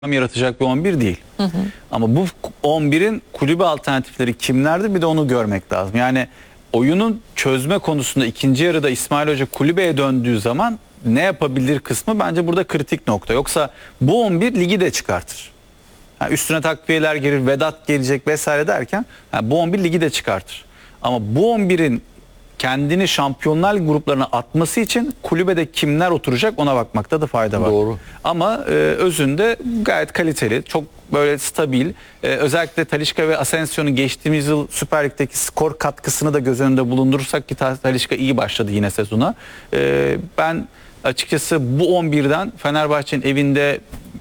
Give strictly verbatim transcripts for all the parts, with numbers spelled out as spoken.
yaratacak bir on bir değil. Hı hı. Ama bu on birin kulübe alternatifleri kimlerdi, bir de onu görmek lazım. Yani oyunun çözme konusunda ikinci yarıda İsmail Hoca kulübeye döndüğü zaman ne yapabilir kısmı bence burada kritik nokta. Yoksa bu on bir ligi de çıkartır. Yani üstüne takviyeler gelir, Vedat gelecek vesaire derken yani bu on bir ligi de çıkartır. Ama bu on birin kendini şampiyonlar gruplarına atması için kulübede kimler oturacak ona bakmakta da fayda var. Doğru. Ama e, özünde gayet kaliteli, çok böyle stabil. E, özellikle Talisca ve Asensio'nun geçtiğimiz yıl Süper Lig'deki skor katkısını da göz önünde bulundurursak ki Talisca iyi başladı yine sezona. E, ben açıkçası bu on birden Fenerbahçe'nin evinde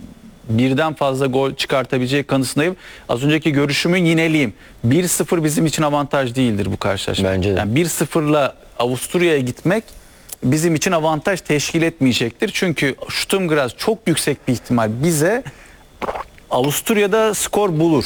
birden fazla gol çıkartabileceği kanısındayım. Az önceki görüşümü yineleyeyim. bir sıfır bizim için avantaj değildir bu karşılaşma. Bence de. Yani bir sıfırla Avusturya'ya gitmek bizim için avantaj teşkil etmeyecektir. Çünkü Stuttgart çok yüksek bir ihtimal bize Avusturya'da skor bulur.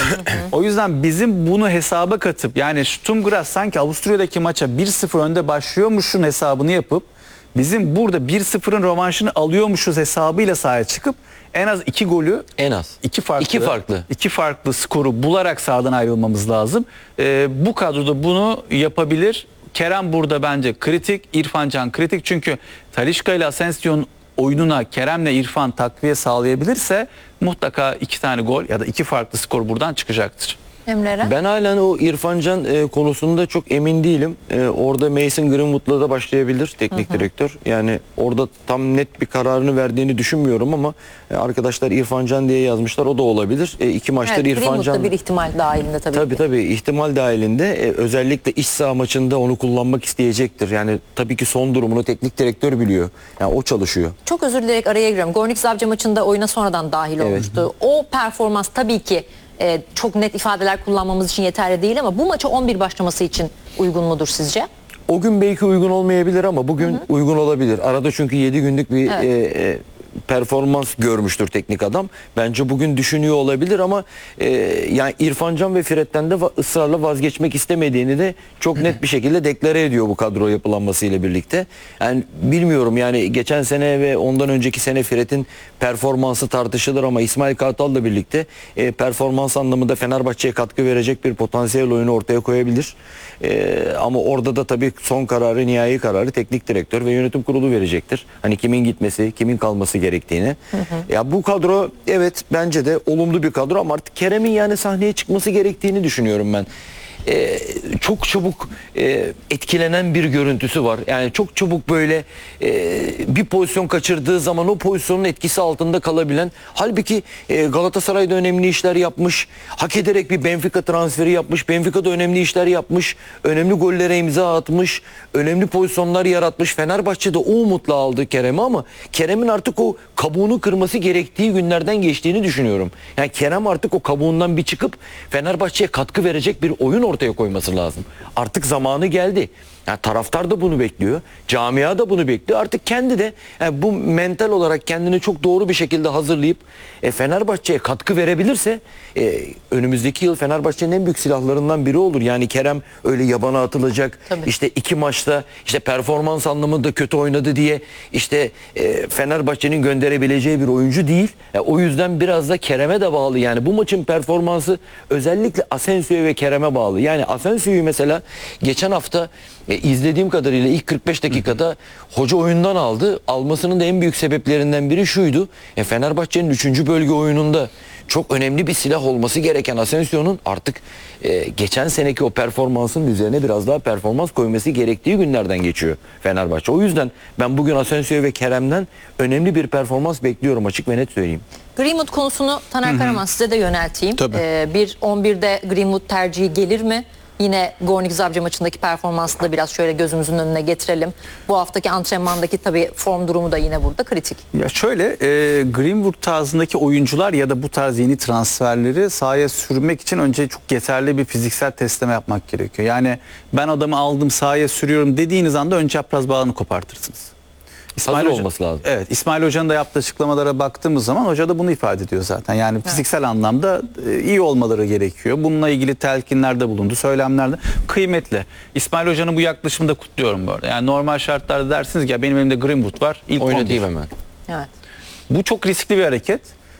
O yüzden bizim bunu hesaba katıp yani Stuttgart sanki Avusturya'daki maça bir sıfır önde başlıyormuşun hesabını yapıp bizim burada bir sıfırın rövanşını alıyormuşuz hesabıyla sahaya çıkıp en az iki golü, en az iki farklı, iki farklı, iki farklı skoru bularak sahadan ayrılmamız lazım. Ee, bu kadroda bunu yapabilir. Kerem burada bence kritik, İrfan Can kritik. Çünkü Talisca ile Asensio'nun oyununa Kerem'le İrfan takviye sağlayabilirse mutlaka iki tane gol ya da iki farklı skor buradan çıkacaktır. Emre'ye. Ben halen o İrfan Can e, konusunda çok emin değilim. E, orada Mason Greenwood'la da başlayabilir teknik hı hı. direktör. Yani orada tam net bir kararını verdiğini düşünmüyorum ama e, arkadaşlar İrfan Can diye yazmışlar. O da olabilir. E, iki maçtır evet, İrfan Can. bir ihtimal dahilinde tabii. Tabii ki. tabii ihtimal dahilinde. E, özellikle iç saha maçında onu kullanmak isteyecektir. Yani tabii ki son durumunu teknik direktör biliyor. Yani o çalışıyor. Çok özür dileyerek araya giriyorum. Gornik Zabca maçında oyuna sonradan dahil evet. olmuştu. O performans tabii ki Ee, çok net ifadeler kullanmamız için yeterli değil ama bu maça on bir başlaması için uygun mudur sizce? O gün belki uygun olmayabilir ama bugün hı hı. uygun olabilir. Arada çünkü yedi günlük bir evet. e, e, performans görmüştür teknik adam. Bence bugün düşünüyor olabilir ama e, yani İrfan Can ve Fred'den de ısrarla vazgeçmek istemediğini de çok net bir şekilde deklare ediyor bu kadro yapılanmasıyla birlikte. Yani bilmiyorum yani geçen sene ve ondan önceki sene Fred'in performansı tartışılır ama İsmail Kartal'la birlikte e, performans anlamında Fenerbahçe'ye katkı verecek bir potansiyel oyunu ortaya koyabilir. E, ama orada da tabii son kararı, nihai kararı teknik direktör ve yönetim kurulu verecektir. Hani kimin gitmesi, kimin kalması gerektiğini. Hı hı. Ya bu kadro evet bence de olumlu bir kadro ama artık Kerem'in yani sahneye çıkması gerektiğini düşünüyorum ben. Ee, çok çabuk e, etkilenen bir görüntüsü var. Yani çok çabuk böyle e, bir pozisyon kaçırdığı zaman o pozisyonun etkisi altında kalabilen. Halbuki e, Galatasaray'da önemli işler yapmış. Hak ederek bir Benfica transferi yapmış. Benfica'da önemli işler yapmış. Önemli gollere imza atmış. Önemli pozisyonlar yaratmış. Fenerbahçe'de o umutla aldı Kerem'i ama Kerem'in artık o kabuğunu kırması gerektiği günlerden geçtiğini düşünüyorum. Yani Kerem artık o kabuğundan bir çıkıp Fenerbahçe'ye katkı verecek bir oyun ortaya koyması lazım. Artık zamanı geldi. Yani taraftar da bunu bekliyor. Camia da bunu bekliyor. Artık kendi de yani bu mental olarak kendini çok doğru bir şekilde hazırlayıp e, Fenerbahçe'ye katkı verebilirse e, önümüzdeki yıl Fenerbahçe'nin en büyük silahlarından biri olur. Yani Kerem öyle yabana atılacak. Tabii. İşte iki maçta işte performans anlamında kötü oynadı diye işte e, Fenerbahçe'nin gönderebileceği bir oyuncu değil. E, o yüzden biraz da Kerem'e de bağlı. Yani bu maçın performansı özellikle Asensio'ya ve Kerem'e bağlı. Yani Asensio'yu mesela geçen hafta E, izlediğim kadarıyla ilk kırk beş dakikada hoca oyundan aldı. Almasının da en büyük sebeplerinden biri şuydu. E, Fenerbahçe'nin üçüncü bölge oyununda çok önemli bir silah olması gereken Asensio'nun artık e, geçen seneki o performansın üzerine biraz daha performans koyması gerektiği günlerden geçiyor Fenerbahçe. O yüzden ben bugün Asensio ve Kerem'den önemli bir performans bekliyorum, açık ve net söyleyeyim. Greenwood konusunu Taner Karaman size de yönelteyim. Ee, bir on birde Greenwood tercihi gelir mi? Yine Gornik Zabca maçındaki performansını da biraz şöyle gözümüzün önüne getirelim. Bu haftaki antrenmandaki tabii form durumu da yine burada kritik. Ya şöyle e, Greenwood tarzındaki oyuncular ya da bu tarz yeni transferleri sahaya sürmek için önce çok yeterli bir fiziksel testleme yapmak gerekiyor. Yani ben adamı aldım sahaya sürüyorum dediğiniz anda ön çapraz bağını kopartırsınız. İsmail Hazır Hoca, olması lazım. Evet, İsmail Hoca'nın da yaptığı açıklamalara baktığımız zaman hoca da bunu ifade ediyor zaten. Yani evet. fiziksel anlamda iyi olmaları gerekiyor. Bununla ilgili telkinlerde bulundu, söylemlerde kıymetli. İsmail Hoca'nın bu yaklaşımını da kutluyorum bu arada. Yani normal şartlarda dersiniz ki ya benim elimde Greenwood var. İlk oynatayım hemen. Evet. Bu çok riskli bir hareket.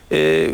e,